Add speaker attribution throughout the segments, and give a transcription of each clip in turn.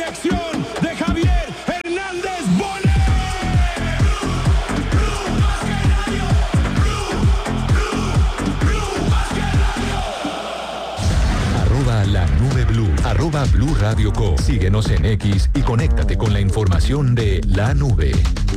Speaker 1: dirección de Javier Hernández Bonet.
Speaker 2: La Nube Blue, @Blue Radio Co. Síguenos en X y conéctate con la información de la nube.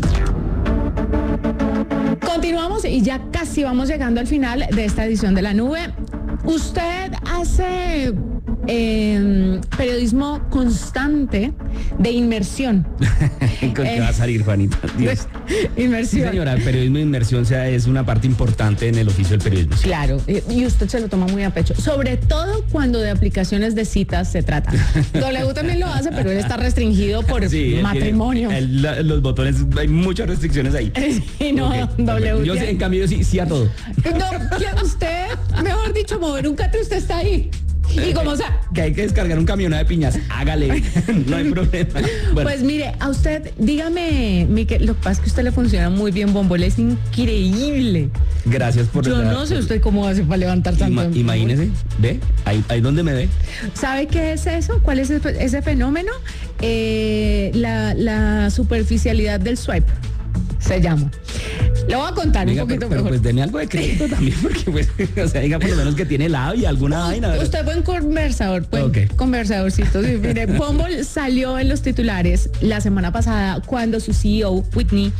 Speaker 3: Continuamos y ya casi vamos llegando al final de esta edición de La Nube. Usted hace periodismo constante de inmersión.
Speaker 4: ¿Con qué va a salir, Juanita? Dios.
Speaker 3: Inmersión.
Speaker 4: Sí, señora, el periodismo de inmersión es una parte importante en el oficio del periodismo. Sí.
Speaker 3: Claro, y usted se lo toma muy a pecho, sobre todo cuando de aplicaciones de citas se trata. W también lo hace, pero él está restringido por matrimonio.
Speaker 4: Los botones, hay muchas restricciones ahí.
Speaker 3: Sí, no, okay. W.
Speaker 4: Yo en cambio, sí a todo.
Speaker 3: No, usted, mejor dicho, mover un catre, usted está ahí. Y como sea
Speaker 4: que hay que descargar un camión de piñas, hágale, no hay problema. Bueno.
Speaker 3: Pues mire, a usted, dígame, Miquel, lo que pasa es que a usted le funciona muy bien, Bombol, es increíble.
Speaker 4: Gracias por...
Speaker 3: Yo no sé usted cómo hace para levantar tanto.
Speaker 4: Imagínese, ve, ahí donde me ve.
Speaker 3: ¿Sabe qué es eso? ¿Cuál es ese fenómeno? La superficialidad del swipe, se llama. Le voy a contar un poquito
Speaker 4: pero
Speaker 3: mejor.
Speaker 4: Pues denme algo de crédito también, porque pues, o sea, diga por lo menos que tiene lado y alguna vaina.
Speaker 3: Usted buen conversador, conversadorcito. Sí, mire, Bumble salió en los titulares la semana pasada cuando su CEO, Whitney,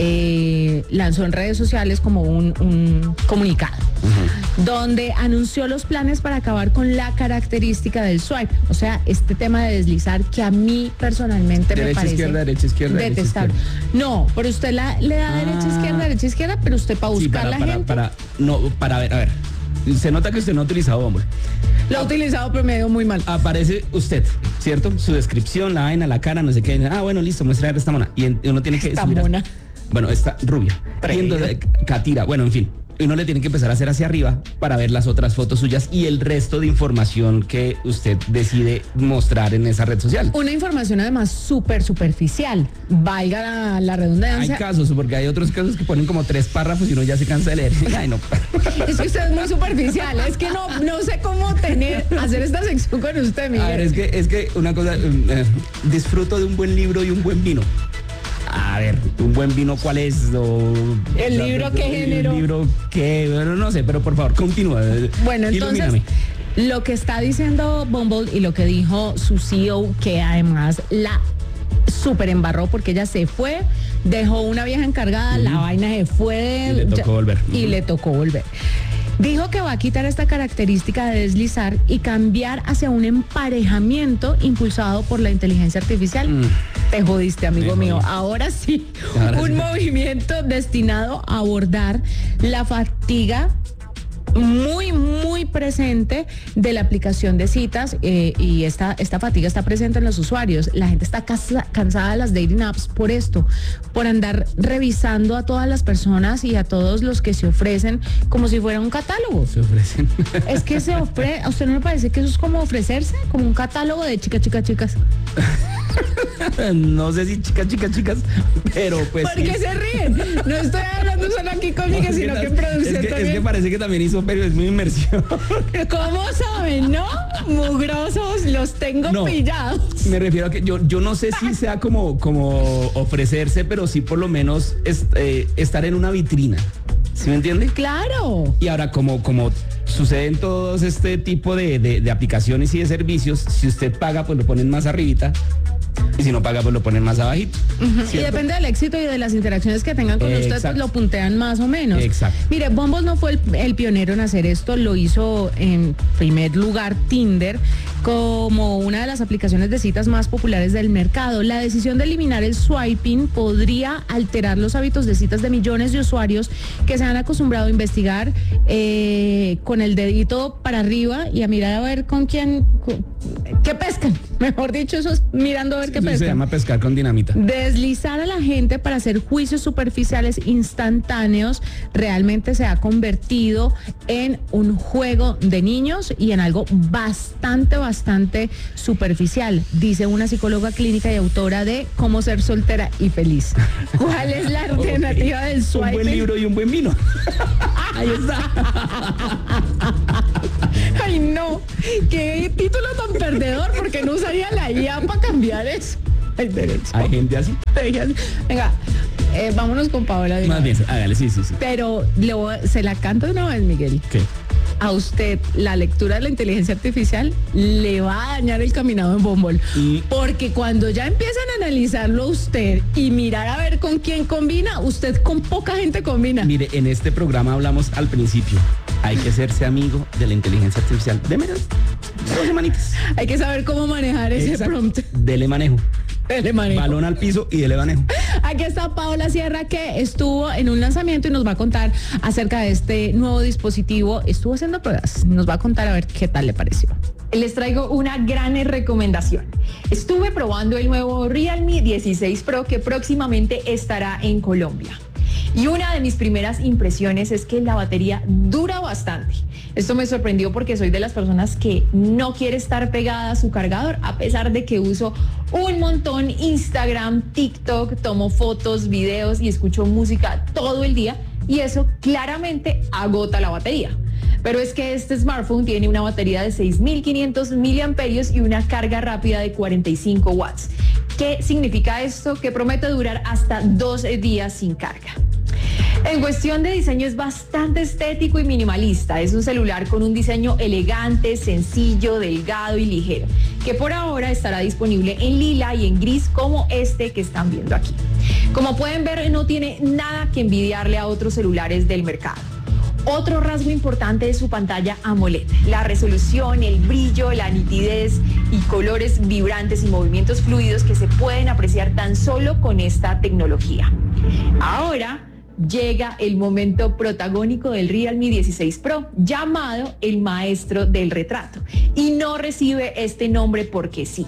Speaker 3: lanzó en redes sociales como un comunicado, donde anunció los planes para acabar con la característica del swipe. O sea, este tema de deslizar que a mí personalmente me parece
Speaker 4: derecha, izquierda,
Speaker 3: detestable. No, pero usted le da derecha, izquierda, pero usted para buscar la gente.
Speaker 4: A ver. Se nota que usted no ha utilizado Bumble.
Speaker 3: Lo ha utilizado, pero me dio muy mal.
Speaker 4: Aparece usted, ¿cierto? Su descripción, la vaina, la cara, no sé qué. Bueno, listo, muestra esta mona. Y uno tiene que...
Speaker 3: Esta mona.
Speaker 4: Bueno, esta rubia. Y entonces, Catira, bueno, en fin. Uno le tiene que empezar a hacer hacia arriba para ver las otras fotos suyas y el resto de información que usted decide mostrar en esa red social.
Speaker 3: Una información además súper superficial, valga la redundancia.
Speaker 4: Hay casos, porque hay otros casos que ponen como 3 párrafos y uno ya se cansa de leer. Ay, no.
Speaker 3: Es que usted es muy superficial, es que no sé cómo hacer esta sección con usted, Miguel.
Speaker 4: A ver, es que una cosa, disfruto de un buen libro y un buen vino. A ver, un buen vino, ¿cuál es?
Speaker 3: ¿El libro qué género?
Speaker 4: El libro qué, bueno, no sé, pero por favor, continúa.
Speaker 3: Bueno, entonces, lo que está diciendo Bumble y lo que dijo su CEO, que además la súper embarró porque ella se fue, dejó una vieja encargada, la vaina se fue.
Speaker 4: Y le tocó volver.
Speaker 3: Y le tocó volver. Dijo que va a quitar esta característica de deslizar y cambiar hacia un emparejamiento impulsado por la inteligencia artificial. Te jodiste, amigo mío. Ahora sí, movimiento destinado a abordar la fatiga muy, muy presente de la aplicación de citas y esta fatiga está presente en los usuarios. La gente está cansada de las dating apps por esto, por andar revisando a todas las personas y a todos los que se ofrecen como si fuera un catálogo.
Speaker 4: Se ofrecen.
Speaker 3: Es que ¿a usted no le parece que eso es como ofrecerse? Como un catálogo de chicas.
Speaker 4: No sé si chicas, pero pues...
Speaker 3: ¿Por qué se ríen? No estoy hablando solo aquí conmigo, sino que en producción también.
Speaker 4: Es que parece que también hizo periodismo de inmersión.
Speaker 3: ¿Cómo saben, no? Mugrosos, los tengo pillados.
Speaker 4: Me refiero a que yo no sé si sea como ofrecerse, pero sí por lo menos estar en una vitrina. ¿Sí me entiende?
Speaker 3: Claro.
Speaker 4: Y ahora como sucede en todos este tipo de aplicaciones y de servicios, si usted paga, pues lo ponen más arribita. Y si no paga, pues lo ponen más abajito.
Speaker 3: Y depende del éxito y de las interacciones que tengan con usted, pues lo puntean más o menos.
Speaker 4: Exacto.
Speaker 3: Mire, Bumble no fue el pionero en hacer esto, lo hizo en primer lugar Tinder como una de las aplicaciones de citas más populares del mercado. La decisión de eliminar el swiping podría alterar los hábitos de citas de millones de usuarios que se han acostumbrado a investigar con el dedito para arriba y a mirar a ver con quién, qué pescan. Mejor dicho, eso es mirando a ver qué pescan.
Speaker 4: Se llama pescar con dinamita.
Speaker 3: Deslizar a la gente para hacer juicios superficiales instantáneos realmente se ha convertido en un juego de niños y en algo bastante superficial, dice una psicóloga clínica y autora de Cómo ser soltera y feliz. ¿Cuál es la alternativa del swiping?
Speaker 4: Un buen libro y un buen vino. Ahí está.
Speaker 3: Ay, no. Qué título tan perdedor, porque no usaría la IA para cambiar eso. Ay, derecho.
Speaker 4: ¿Hay gente así?
Speaker 3: Venga, vámonos con Paola.
Speaker 4: Más bien, hágale, sí.
Speaker 3: Pero se la canto de una vez, Miguel.
Speaker 4: ¿Qué?
Speaker 3: A usted la lectura de la inteligencia artificial le va a dañar el caminado en Bombol. Porque cuando ya empiezan a analizarlo usted y mirar a ver con quién combina, usted con poca gente combina.
Speaker 4: Mire, en este programa hablamos al principio. Hay que hacerse amigo de la inteligencia artificial. Deme 2 semanitas.
Speaker 3: Hay que saber cómo manejar ese prompt.
Speaker 4: Dele manejo.
Speaker 3: Manejo.
Speaker 4: Balón al piso y dele manejo.
Speaker 3: Aquí está Paola Sierra, que estuvo en un lanzamiento y nos va a contar acerca de este nuevo dispositivo. Estuvo haciendo pruebas. Nos va a contar a ver qué tal le pareció.
Speaker 5: Les traigo una gran recomendación. Estuve probando el nuevo Realme 16 Pro que próximamente estará en Colombia. Y una de mis primeras impresiones es que la batería dura bastante. Esto me sorprendió porque soy de las personas que no quiere estar pegada a su cargador, a pesar de que uso un montón Instagram, TikTok, tomo fotos, videos y escucho música todo el día, y eso claramente agota la batería. Pero es que este smartphone tiene una batería de 6.500 miliamperios y una carga rápida de 45 watts. ¿Qué significa esto? Que promete durar hasta 2 días sin carga. En cuestión de diseño es bastante estético y minimalista. Es un celular con un diseño elegante, sencillo, delgado y ligero, que por ahora estará disponible en lila y en gris como este que están viendo aquí. Como pueden ver, no tiene nada que envidiarle a otros celulares del mercado. Otro rasgo importante es su pantalla AMOLED. La resolución, el brillo, la nitidez y colores vibrantes y movimientos fluidos que se pueden apreciar tan solo con esta tecnología. Ahora llega el momento protagónico del Realme 16 Pro, llamado el maestro del retrato. Y no recibe este nombre porque sí.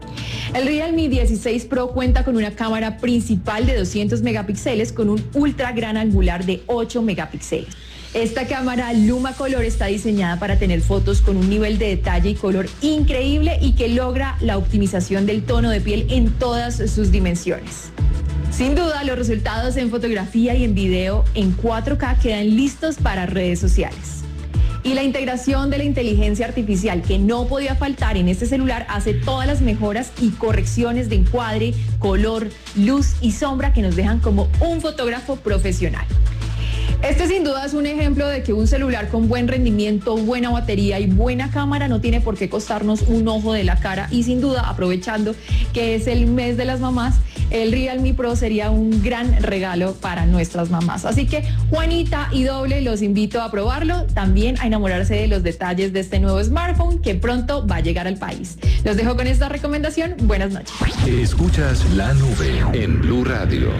Speaker 5: El Realme 16 Pro cuenta con una cámara principal de 200 megapíxeles con un ultra gran angular de 8 megapíxeles. Esta cámara Luma Color está diseñada para tener fotos con un nivel de detalle y color increíble y que logra la optimización del tono de piel en todas sus dimensiones. Sin duda, los resultados en fotografía y en video en 4K quedan listos para redes sociales. Y la integración de la inteligencia artificial que no podía faltar en este celular hace todas las mejoras y correcciones de encuadre, color, luz y sombra que nos dejan como un fotógrafo profesional. Este sin duda es un ejemplo de que un celular con buen rendimiento, buena batería y buena cámara no tiene por qué costarnos un ojo de la cara, y sin duda, aprovechando que es el mes de las mamás, el Realme Pro sería un gran regalo para nuestras mamás. Así que Juanita y Doble, los invito a probarlo, también a enamorarse de los detalles de este nuevo smartphone que pronto va a llegar al país. Los dejo con esta recomendación. Buenas noches.
Speaker 2: Escuchas La Nube en Blue Radio.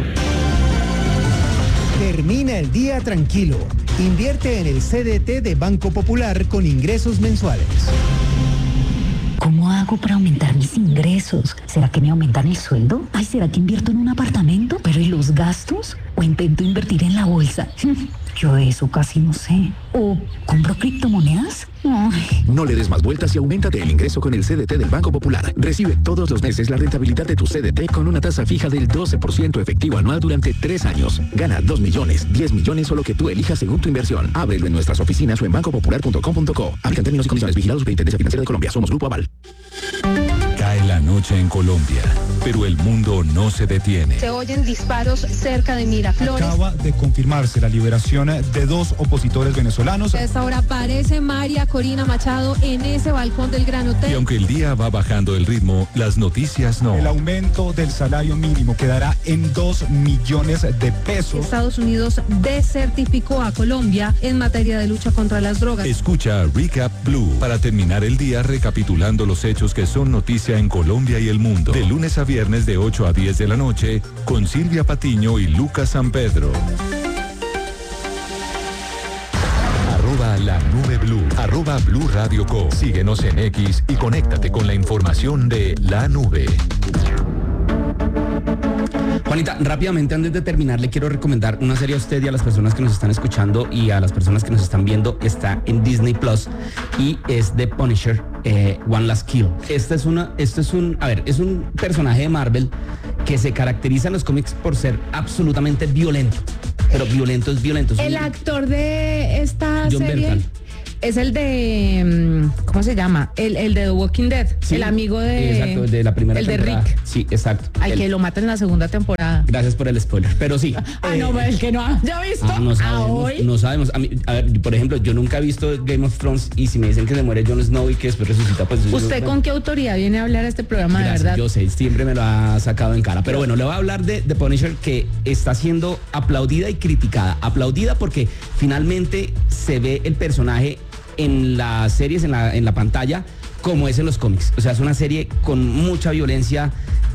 Speaker 6: Termina el día tranquilo. Invierte en el CDT de Banco Popular con ingresos mensuales.
Speaker 7: ¿Cómo hago para aumentar mis ingresos? ¿Será que me aumentan el sueldo? Ay, ¿será que invierto en un apartamento? ¿Pero y los gastos? ¿O intento invertir en la bolsa? Yo eso casi no sé. ¿O compro criptomonedas? Ay.
Speaker 8: No le des más vueltas y auméntate el ingreso con el CDT del Banco Popular. Recibe todos los meses la rentabilidad de tu CDT con una tasa fija del 12% efectivo anual durante 3 años. Gana 2 millones, 10 millones o lo que tú elijas según tu inversión. Ábrelo en nuestras oficinas o en bancopopular.com.co. Aplican términos y condiciones. Vigilados por Superintendencia Financiera de Colombia. Somos Grupo Aval.
Speaker 2: Cae la noche en Colombia, pero el mundo no se detiene.
Speaker 9: Se oyen disparos cerca de Miraflores.
Speaker 1: Acaba de confirmarse la liberación de 2 opositores venezolanos.
Speaker 9: A esta hora aparece María Corina Machado en ese balcón del Gran Hotel.
Speaker 2: Y aunque el día va bajando el ritmo, las noticias no.
Speaker 1: El aumento del salario mínimo quedará en 2 millones de pesos.
Speaker 9: Estados Unidos desertificó a Colombia en materia de lucha contra las drogas.
Speaker 2: Escucha Recap Blue para terminar el día recapitulando los hechos que son noticia en Colombia y el mundo. De lunes a viernes de 8 a 10 de la noche con Silvia Patiño y Lucas San Pedro. La Nube Blue, @Blue Radio Co. Síguenos en X y conéctate con la información de La Nube.
Speaker 4: Juanita, rápidamente antes de terminar, le quiero recomendar una serie a usted y a las personas que nos están escuchando y a las personas que nos están viendo. Está en Disney Plus y es The Punisher, One Last Kill. Es un personaje de Marvel que se caracteriza en los cómics por ser absolutamente violento. Pero violento es violento.
Speaker 3: El actor de esta
Speaker 4: John
Speaker 3: serie.
Speaker 4: Bertal.
Speaker 3: Es el de, ¿cómo se llama? El de The Walking Dead,
Speaker 4: Sí,
Speaker 3: el amigo de...
Speaker 4: Exacto, el de la primera
Speaker 3: el
Speaker 4: temporada.
Speaker 3: de Rick.
Speaker 4: Sí, exacto.
Speaker 3: Al que lo mata en la segunda temporada.
Speaker 4: Gracias por el spoiler, pero sí.
Speaker 3: No, el que no haya visto
Speaker 4: No
Speaker 3: a
Speaker 4: sabemos,
Speaker 3: hoy.
Speaker 4: no sabemos. A ver, por ejemplo, yo nunca he visto Game of Thrones y si me dicen que se muere Jon Snow y que después resucita, pues...
Speaker 3: ¿Usted con qué autoridad viene a hablar a este programa,
Speaker 4: Gracias,
Speaker 3: de verdad?
Speaker 4: yo sé, siempre me lo ha sacado en cara. Pero bueno, le voy a hablar de The Punisher, que está siendo aplaudida y criticada. Aplaudida porque finalmente se ve el personaje en las series, en la pantalla, como es en los cómics. O sea, es una serie con mucha violencia,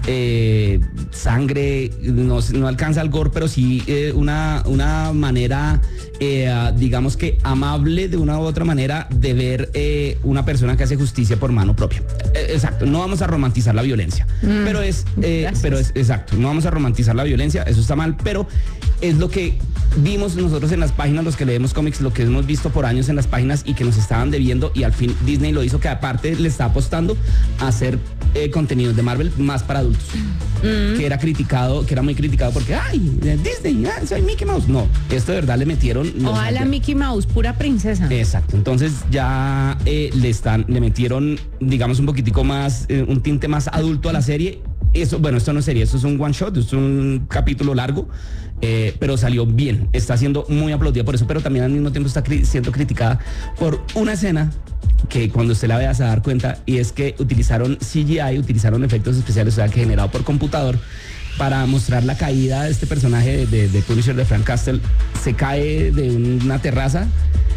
Speaker 4: sangre, no alcanza el gore, pero sí una manera, digamos que amable de una u otra manera de ver una persona que hace justicia por mano propia. Exacto, no vamos a romantizar la violencia, pero es exacto, no vamos a romantizar la violencia, eso está mal, pero es lo que vimos nosotros en las páginas, los que leemos cómics, lo que hemos visto por años en las páginas y que nos estaban debiendo, y al fin Disney lo hizo, que aparte le está apostando a hacer contenidos de Marvel más para adultos, que era muy criticado porque, ay, Disney, soy Mickey Mouse. No, esto de verdad le metieron...
Speaker 3: Ojalá Mickey Mouse, pura princesa.
Speaker 4: Exacto, entonces ya le metieron, digamos, un poquitico más, un tinte más adulto a la serie. Eso, bueno, esto no es serie, esto es un one shot, esto es un capítulo largo, pero salió bien, está siendo muy aplaudida por eso, pero también al mismo tiempo está siendo criticada por una escena que cuando usted la vea se va a dar cuenta, y es que utilizaron CGI, utilizaron efectos especiales, o sea, que generado por computador, para mostrar la caída de este personaje de Punisher, de Frank Castle. Se cae de una terraza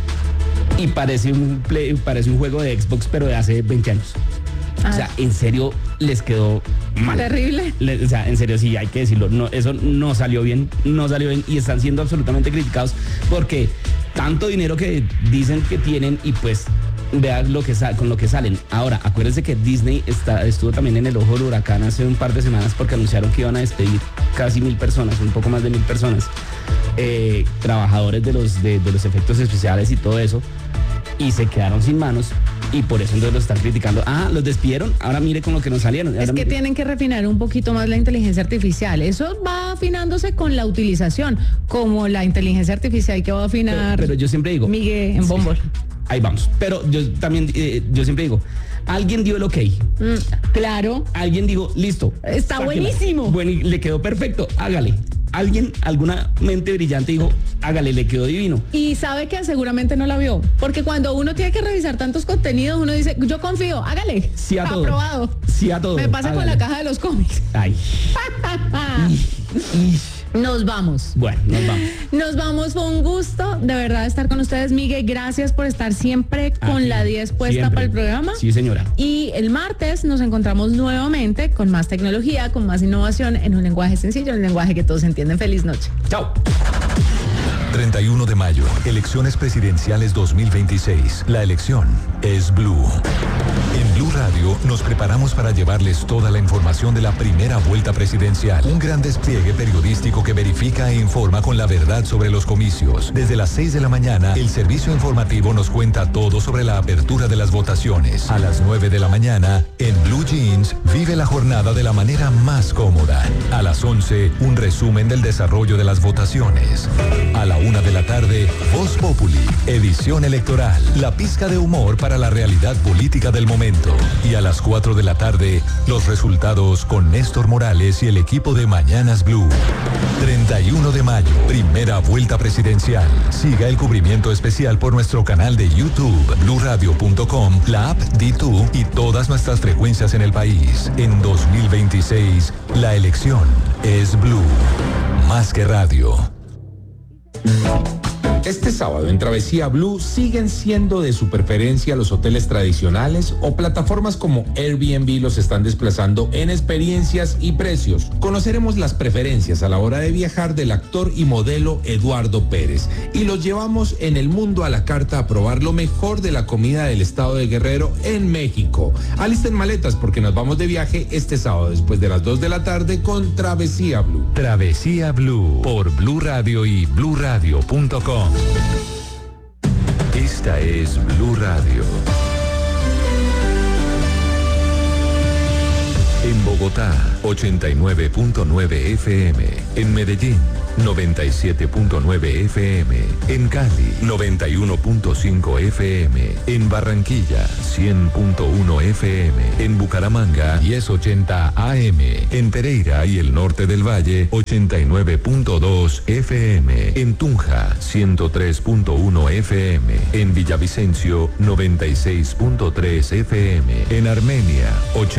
Speaker 4: y parece un juego de Xbox, pero de hace 20 años. O sea, en serio, les quedó mal.
Speaker 3: Terrible.
Speaker 4: O sea, en serio, sí, hay que decirlo. No, eso no salió bien, y están siendo absolutamente criticados porque tanto dinero que dicen que tienen, y pues vean con lo que salen. Ahora, acuérdense que Disney estuvo también en el ojo del huracán hace un par de semanas porque anunciaron que iban a despedir casi 1,000 personas, un poco más de 1,000 personas, trabajadores de los efectos especiales y todo eso, y se quedaron sin manos. Y por eso entonces lo están criticando. Los despidieron, ahora mire con lo que nos salieron.
Speaker 3: Es que tienen que refinar un poquito más la inteligencia artificial. Eso va afinándose con la utilización, como la inteligencia artificial que va a afinar.
Speaker 4: Pero yo siempre digo,
Speaker 3: Miguel en Bombol.
Speaker 4: Ahí vamos. Pero yo también, yo siempre digo, alguien dio el ok.
Speaker 3: Claro.
Speaker 4: Alguien dijo, listo.
Speaker 3: Está
Speaker 4: sáquela.
Speaker 3: buenísimo.
Speaker 4: Bueno, y le quedó perfecto, hágale. Alguna mente brillante dijo, hágale, le quedó divino.
Speaker 3: Y sabe que seguramente no la vio, porque cuando uno tiene que revisar tantos contenidos, uno dice, yo confío, hágale.
Speaker 4: Sí a todo.
Speaker 3: Aprobado.
Speaker 4: Sí a todo.
Speaker 3: Me pasa
Speaker 4: hágale.
Speaker 3: con la caja de los cómics.
Speaker 4: Ay.
Speaker 3: Nos vamos.
Speaker 4: Bueno, nos vamos.
Speaker 3: Nos vamos, fue un gusto de verdad estar con ustedes, Miguel. Gracias por estar siempre con la 10 puesta
Speaker 4: siempre.
Speaker 3: para el programa.
Speaker 4: Sí, señora.
Speaker 3: Y el martes nos encontramos nuevamente con más tecnología, con más innovación, en un lenguaje sencillo, en un lenguaje que todos entienden. Feliz noche.
Speaker 4: Chao.
Speaker 2: 31 de mayo, elecciones presidenciales 2026. La elección es Blue. En Blue Radio nos preparamos para llevarles toda la información de la primera vuelta presidencial. Un gran despliegue periodístico que verifica e informa con la verdad sobre los comicios. Desde las 6 de la mañana, el servicio informativo nos cuenta todo sobre la apertura de las votaciones. A las 9 de la mañana, en Blue Jeans, vive la jornada de la manera más cómoda. A las 11, un resumen del desarrollo de las votaciones. A la 1 de la tarde, Voz Populi, edición electoral, la pizca de humor para la realidad política del momento. Y a las 4 de la tarde, los resultados con Néstor Morales y el equipo de Mañanas Blue. 31 de mayo, primera vuelta presidencial. Siga el cubrimiento especial por nuestro canal de YouTube, bluradio.com, la app D2 y todas nuestras frecuencias en el país. En 2026, la elección es Blue. Más que radio.
Speaker 10: Este sábado en Travesía Blue siguen siendo de su preferencia los hoteles tradicionales o plataformas como Airbnb los están desplazando en experiencias y precios. Conoceremos las preferencias a la hora de viajar del actor y modelo Eduardo Pérez y los llevamos en el mundo a la carta a probar lo mejor de la comida del estado de Guerrero en México. Alisten maletas porque nos vamos de viaje este sábado después de las 2 de la tarde con Travesía Blue.
Speaker 2: Travesía Blue por Blue Radio y bluradio.com. Esta es Blue Radio. En Bogotá, 89.9 FM. En Medellín, 97.9 FM. En Cali, 91.5 FM. En Barranquilla, 100.1 FM. En Bucaramanga, 1080 AM. En Pereira y el norte del Valle, 89.2 FM. En Tunja, 103.1 FM. En Villavicencio, 96.3 FM. En Armenia,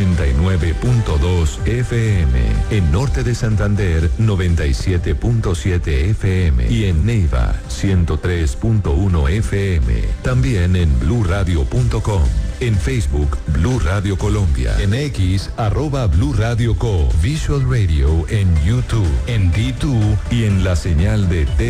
Speaker 2: 89.2 FM. En norte de Santander, 97.7 FM. Y en Neiva, 103.1 FM. También en bluradio.com. En Facebook, Blue Radio Colombia. En X, @Blue Radio Co. Visual Radio en YouTube, en D2 y en la señal de